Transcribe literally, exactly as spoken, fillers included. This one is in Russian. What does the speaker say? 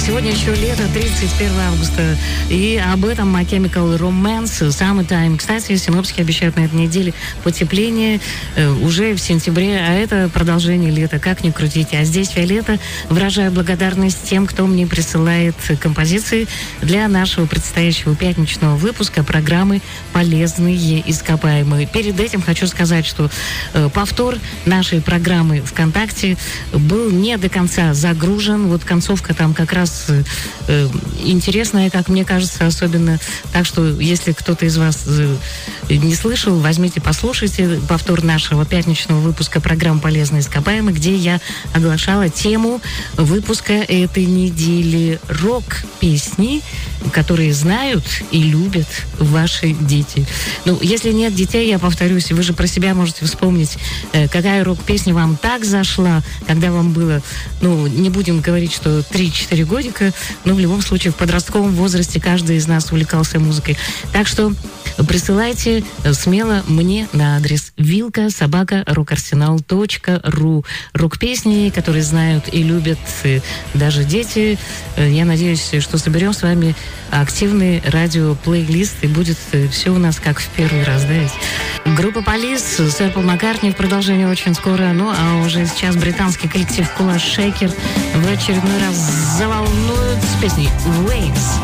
Сегодня еще лето, тридцать первого августа, и об этом My Chemical Romance, Summertime. Кстати, синоптики обещают на этой неделе потепление э, уже в сентябре, а это продолжение лета, как ни крутите. А здесь Виолетта, выражаю благодарность тем, кто мне присылает композиции для нашего предстоящего пятничного выпуска программы «Полезные ископаемые». Перед этим хочу сказать, что э, повтор нашей программы ВКонтакте был не до конца загружен. Вот концовка там как раз э, интересная, как мне кажется, особенно. Так что, если кто-то из вас э, не слышал, возьмите, послушайте повтор нашего пятничного выпуска программы «Полезные ископаемые», где я оглашала тему выпуска этой недели. Рок-песни, которые знают и любят ваши дети. Ну, если нет детей, я повторюсь, вы же про себя можете вспомнить, э, какая рок-песня вам так зашла, когда вам было, ну, не будем говорить, что три-четыре годика, но в любом случае в подростковом возрасте каждый из нас увлекался музыкой. Так что присылайте смело мне на адрес вилка собака рокарсенал точка ру. Рок-песни, которые знают и любят даже дети. Я надеюсь, что соберем с вами активный радиоплейлист, и будет все у нас как в первый раз, да ведь? Группа Полис, сэр Пол Маккартни в продолжении очень скоро. Ну, а уже сейчас британский коллектив Кулаш Шейкер в очередной раз заволнуют с песней «Waves».